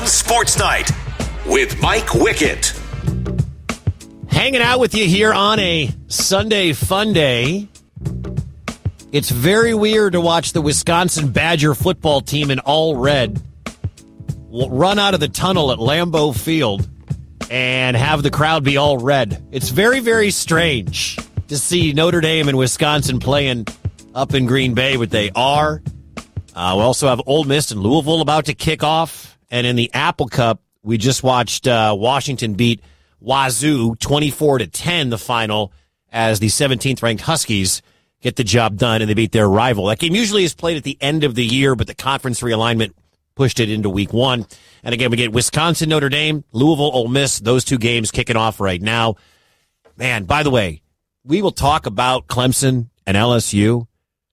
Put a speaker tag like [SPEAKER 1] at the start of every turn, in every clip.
[SPEAKER 1] One Sports Night with Mike Wickett.
[SPEAKER 2] Hanging out with you here on a Sunday fun day. It's very weird to watch the Wisconsin Badger football team in all red run out of the tunnel at Lambeau Field and have the crowd be all red. It's very, very strange to see Notre Dame and Wisconsin playing up in Green Bay, but they are. We also have Ole Miss and Louisville about to kick off. And in the Apple Cup, we just watched Washington beat Wazoo 24-10, the final, as the 17th ranked Huskies get the job done and they beat their rival. That game usually is played at the end of the year, but the conference realignment pushed it into week one. And again, we get Wisconsin, Notre Dame, Louisville, Ole Miss, those two games kicking off right now. Man, by the way, we will talk about Clemson and LSU,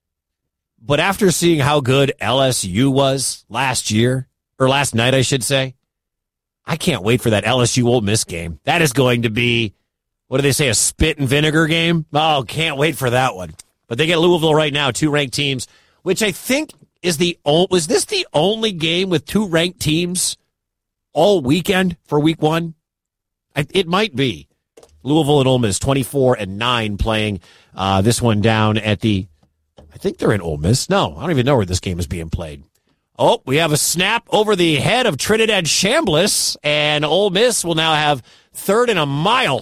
[SPEAKER 2] but after seeing how good LSU was last night, I should say, I can't wait for that LSU Ole Miss game. That is going to be, what do they say, a spit and vinegar game? Oh, can't wait for that one. But they get Louisville right now, two ranked teams, which I think was this the only game with two ranked teams all weekend for week one? It might be. Louisville and Ole Miss, 24-9, playing this one down at the, I think they're in Ole Miss. No, I don't even know where this game is being played. Oh, we have a snap over the head of Trinidad Chambliss, and Ole Miss will now have third and a mile.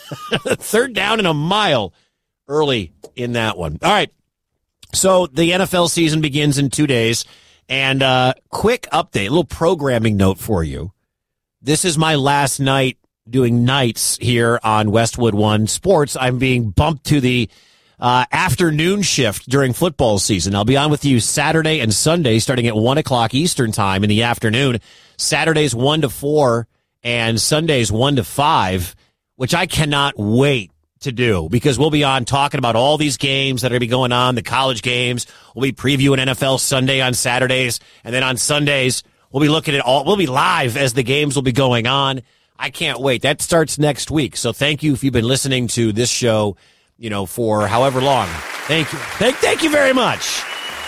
[SPEAKER 2] Third down and a mile early in that one. All right, so the NFL season begins in 2 days, and quick update, a little programming note for you. This is my last night doing nights here on Westwood One Sports. I'm being bumped to the afternoon shift during football season. I'll be on with you Saturday and Sunday starting at 1 o'clock Eastern time in the afternoon. Saturdays 1 to 4 and Sundays 1 to 5, which I cannot wait to do because we'll be on talking about all these games that are going to be going on, the college games. We'll be previewing NFL Sunday on Saturdays, and then on Sundays we'll be looking at we'll be live as the games will be going on. I can't wait. That starts next week. So thank you if you've been listening to this show, for however long. Thank you. Thank you very much.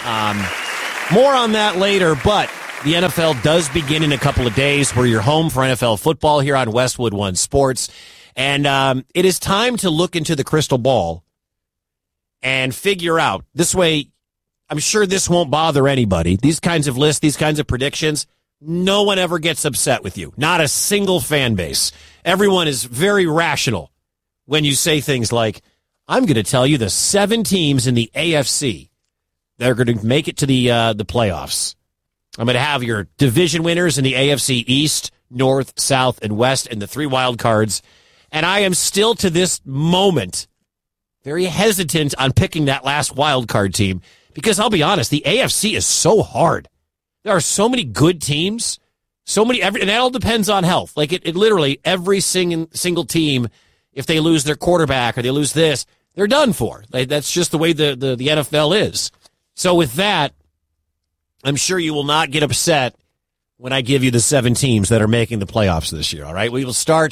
[SPEAKER 2] More on that later, but the NFL does begin in a couple of days. We're your home for NFL football here on Westwood One Sports. And it is time to look into the crystal ball and figure out. This way, I'm sure this won't bother anybody. These kinds of lists, these kinds of predictions, no one ever gets upset with you. Not a single fan base. Everyone is very rational when you say things like, I'm going to tell you the 7 teams in the AFC that are going to make it to the playoffs. I'm going to have your division winners in the AFC East, North, South, and West, and the 3 wild cards. And I am still, to this moment, very hesitant on picking that last wild card team because I'll be honest, the AFC is so hard. There are so many good teams, and that all depends on health. Like it literally, every single team, if they lose their quarterback or they lose this, they're done for. That's just the way the NFL is. So with that, I'm sure you will not get upset when I give you the 7 teams that are making the playoffs this year. All right, we will start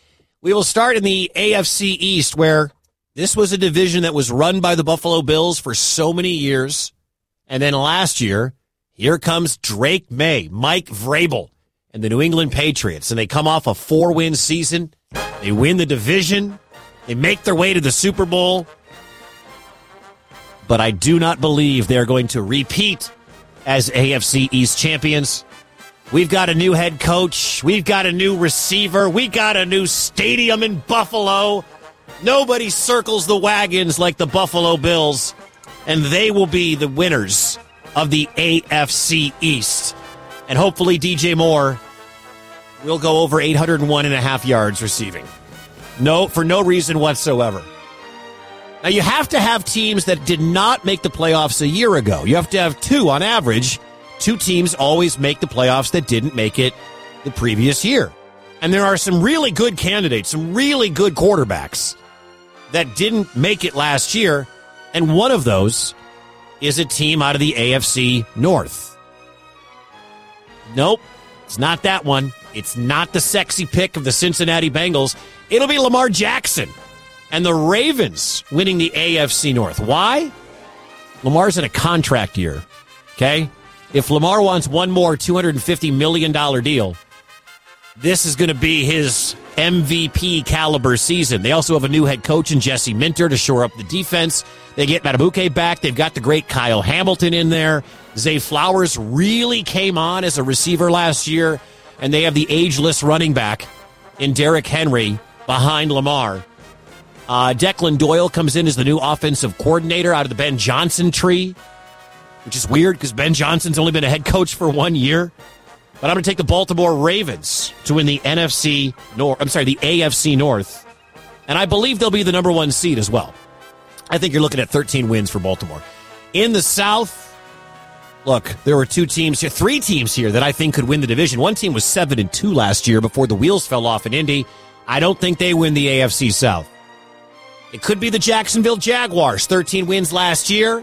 [SPEAKER 2] in the AFC East, where this was a division that was run by the Buffalo Bills for so many years, and then last year, here comes Drake May, Mike Vrabel, and the New England Patriots, and they come off a 4-win season. They win the division. They make their way to the Super Bowl. But I do not believe they're going to repeat as AFC East champions. We've got a new head coach. We've got a new receiver. We got a new stadium in Buffalo. Nobody circles the wagons like the Buffalo Bills, and they will be the winners of the AFC East. And hopefully DJ Moore will go over 801.5 yards receiving. No, for no reason whatsoever. Now, you have to have teams that did not make the playoffs a year ago. You have to have 2 on average. 2 teams always make the playoffs that didn't make it the previous year. And there are some really good candidates, some really good quarterbacks that didn't make it last year. And one of those is a team out of the AFC North. Nope, it's not that one. It's not the sexy pick of the Cincinnati Bengals. It'll be Lamar Jackson and the Ravens winning the AFC North. Why? Lamar's in a contract year, okay? If Lamar wants one more $250 million deal, this is going to be his MVP caliber season. They also have a new head coach in Jesse Minter to shore up the defense. They get Madubuike back. They've got the great Kyle Hamilton in there. Zay Flowers really came on as a receiver last year, and they have the ageless running back in Derrick Henry behind Lamar. Declan Doyle comes in as the new offensive coordinator out of the Ben Johnson tree, which is weird because Ben Johnson's only been a head coach for 1 year. But I'm going to take the Baltimore Ravens to win the the AFC North. And I believe they'll be the number 1 seed as well. I think you're looking at 13 wins for Baltimore. In the South, look, there were 3 teams here that I think could win the division. One team was 7-2 last year before the wheels fell off in Indy. I don't think they win the AFC South. It could be the Jacksonville Jaguars, 13 wins last year.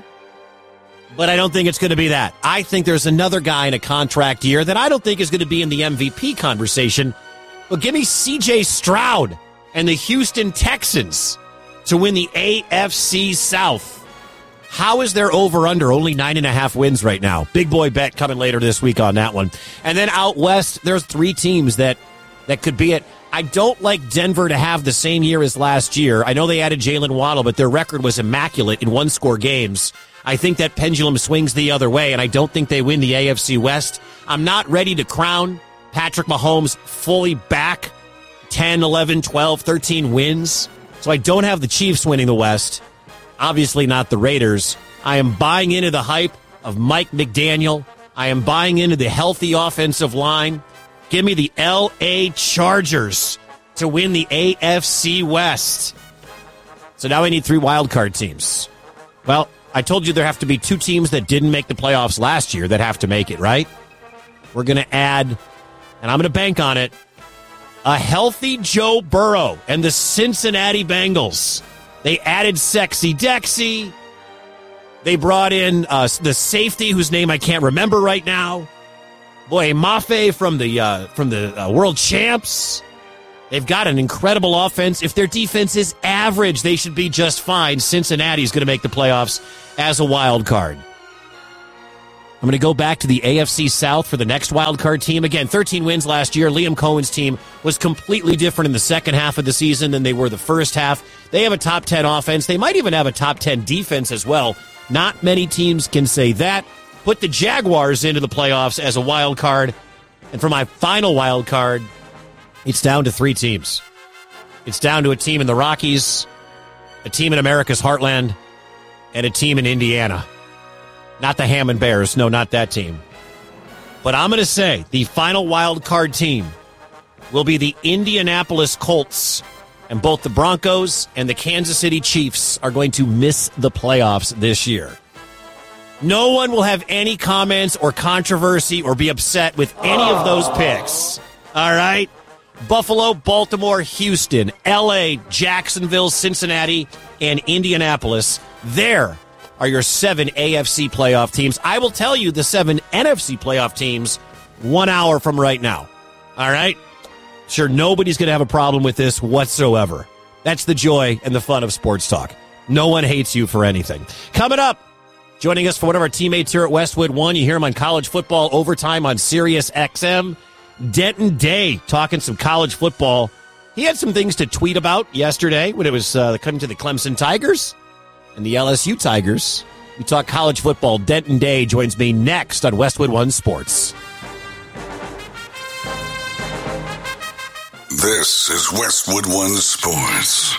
[SPEAKER 2] But I don't think it's going to be that. I think there's another guy in a contract year that I don't think is going to be in the MVP conversation. But give me C.J. Stroud and the Houston Texans to win the AFC South. How is their over-under only 9.5 wins right now? Big boy bet coming later this week on that one. And then out west, there's 3 teams that could be it. I don't like Denver to have the same year as last year. I know they added Jalen Waddle, but their record was immaculate in one-score games. I think that pendulum swings the other way, and I don't think they win the AFC West. I'm not ready to crown Patrick Mahomes fully back 10, 11, 12, 13 wins. So I don't have the Chiefs winning the West. Obviously not the Raiders. I am buying into the hype of Mike McDaniel. I am buying into the healthy offensive line. Give me the L.A. Chargers to win the AFC West. So now I need 3 wildcard teams. Well, I told you there have to be 2 teams that didn't make the playoffs last year that have to make it, right? We're going to add, and I'm going to bank on it, a healthy Joe Burrow and the Cincinnati Bengals. They added Sexy Dexy. They brought in the safety whose name I can't remember right now. Boy, Mafe from the World Champs. They've got an incredible offense. If their defense is average, they should be just fine. Cincinnati's going to make the playoffs as a wild card. I'm going to go back to the AFC South for the next wild card team. Again, 13 wins last year. Liam Cohen's team was completely different in the second half of the season than they were the first half. They have a top 10 offense. They might even have a top 10 defense as well. Not many teams can say that. Put the Jaguars into the playoffs as a wild card. And for my final wild card, it's down to 3 teams. It's down to a team in the Rockies, a team in America's Heartland, and a team in Indiana. Not the Hammond Bears. No, not that team. But I'm going to say the final wild card team will be the Indianapolis Colts. And both the Broncos and the Kansas City Chiefs are going to miss the playoffs this year. No one will have any comments or controversy or be upset with any of those picks. All right? Buffalo, Baltimore, Houston, L.A., Jacksonville, Cincinnati, and Indianapolis. There are your 7 AFC playoff teams. I will tell you the 7 NFC playoff teams 1 hour from right now. All right? Sure, nobody's going to have a problem with this whatsoever. That's the joy and the fun of sports talk. No one hates you for anything. Coming up, joining us for one of our teammates here at Westwood One, you hear him on College Football Overtime on Sirius XM. Denton Day talking some college football. He had some things to tweet about yesterday when it was coming to the Clemson Tigers and the LSU Tigers. We talk college football. Denton Day joins me next on Westwood One Sports.
[SPEAKER 1] This is Westwood One Sports.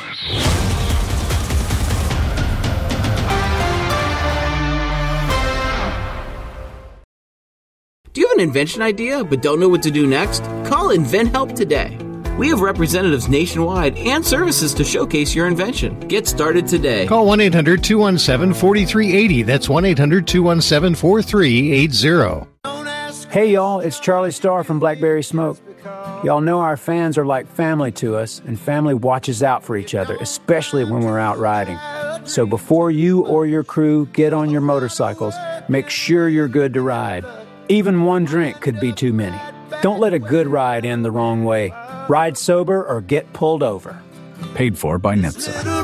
[SPEAKER 3] Do you have an invention idea but don't know what to do next? Call InventHelp today. We have representatives nationwide and services to showcase your invention. Get started today.
[SPEAKER 4] Call 1-800-217-4380. That's 1-800-217-4380.
[SPEAKER 5] Hey, y'all, it's Charlie Starr from Blackberry Smoke. Y'all know our fans are like family to us, and family watches out for each other, especially when we're out riding. So before you or your crew get on your motorcycles, make sure you're good to ride. Even one drink could be too many. Don't let a good ride end the wrong way. Ride sober or get pulled over.
[SPEAKER 6] Paid for by NHTSA.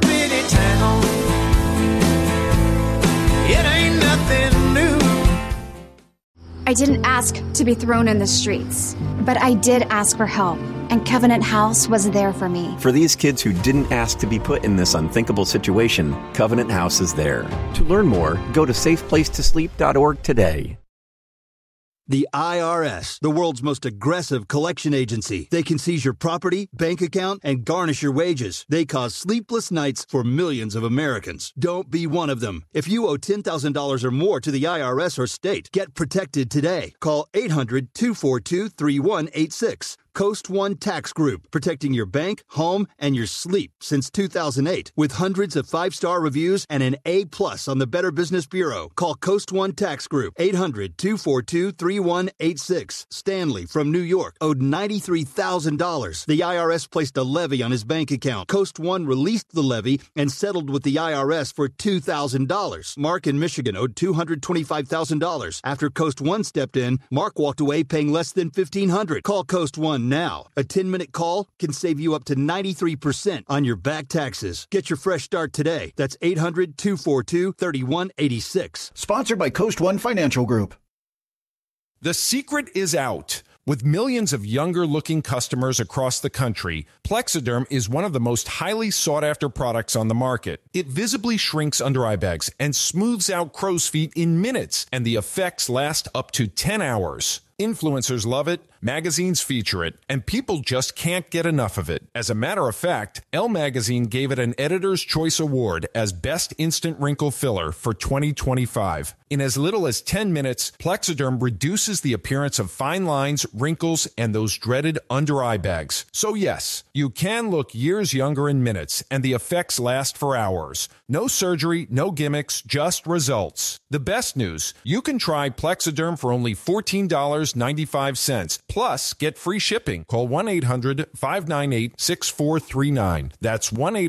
[SPEAKER 7] I
[SPEAKER 4] I didn't ask to be thrown in the streets, but I did ask for help, and Covenant House was there for me.
[SPEAKER 7] For these kids who didn't ask to be put in this unthinkable situation, Covenant House is there. To learn more, go to safeplacetosleep.org today.
[SPEAKER 8] The IRS, the world's most aggressive collection agency. They can seize your property, bank account, and garnish your wages. They cause sleepless nights for millions of Americans. Don't be one of them. If you owe $10,000 or more to the IRS or state, get protected today. Call 800-242-3186. Coast One Tax Group, protecting your bank, home, and your sleep since 2008. With hundreds of 5-star reviews and an A+ on the Better Business Bureau. Call Coast One Tax Group, 800-242-3186. Stanley from New York owed $93,000. The IRS placed a levy on his bank account. Coast One released the levy and settled with the IRS for $2,000. Mark in Michigan owed $225,000. After Coast One stepped in, Mark walked away paying less than $1,500. Call Coast One now. A 10-minute call can save you up to 93% on your back taxes. Get your fresh start today. That's 800-242-3186.
[SPEAKER 9] Sponsored by Coast One Financial Group.
[SPEAKER 10] The secret is out. With millions of younger-looking customers across the country, Plexiderm is one of the most highly sought-after products on the market. It visibly shrinks under-eye bags and smooths out crow's feet in minutes, and the effects last up to 10 hours. Influencers love it, magazines feature it, and people just can't get enough of it. As a matter of fact, Elle Magazine gave it an Editor's Choice Award as Best Instant Wrinkle Filler for 2025. In as little as 10 minutes, Plexiderm reduces the appearance of fine lines, wrinkles, and those dreaded under-eye bags. So yes, you can look years younger in minutes, and the effects last for hours. No surgery, no gimmicks, just results. The best news, you can try Plexiderm for only $14.95. Plus, get free shipping. Call 1-800-598-6439. That's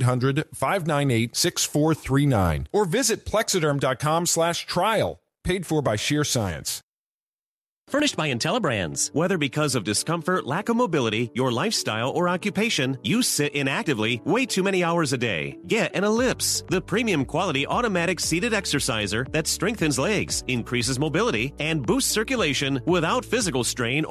[SPEAKER 10] 1-800-598-6439. Or visit Plexiderm.com/trial. Paid for by Sheer Science.
[SPEAKER 11] Furnished by IntelliBrands. Whether because of discomfort, lack of mobility, your lifestyle, or occupation, you sit inactively way too many hours a day. Get an Ellipse, the premium quality automatic seated exerciser that strengthens legs, increases mobility, and boosts circulation without physical strain